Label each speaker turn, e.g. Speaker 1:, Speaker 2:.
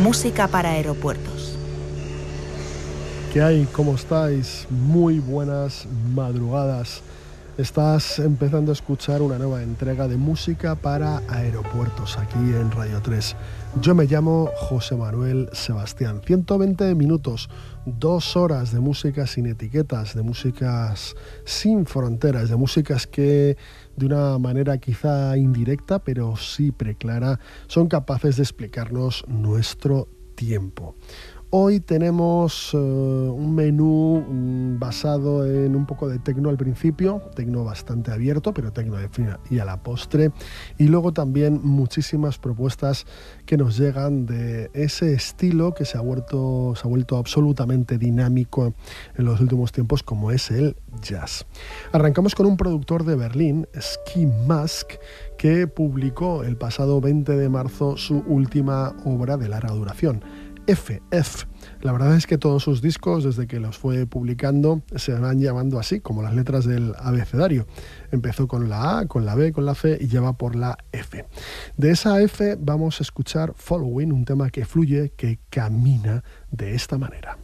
Speaker 1: Música para aeropuertos.
Speaker 2: ¿Qué hay? ¿Cómo estáis? Muy buenas madrugadas. Estás empezando a escuchar una nueva entrega de Música para Aeropuertos aquí en Radio 3. Yo me llamo José Manuel Sebastián. 120 minutos, 2 horas de música sin etiquetas, de músicas sin fronteras, de músicas que de una manera quizá indirecta, pero sí preclara, son capaces de explicarnos nuestro tiempo. Hoy tenemos un menú basado en un poco de tecno al principio, tecno bastante abierto, pero tecno de fina y a la postre, y luego también muchísimas propuestas que nos llegan de ese estilo que se ha vuelto absolutamente dinámico en los últimos tiempos, como es el jazz. Arrancamos con un productor de Berlín, Ski Mask, que publicó el pasado 20 de marzo su última obra de larga duración, FF. La verdad es que todos sus discos, desde que los fue publicando, se van llamando así, como las letras del abecedario. Empezó con la A, con la B, con la C y ya va por la F. De esa F vamos a escuchar Following, un tema que fluye, que camina de esta manera.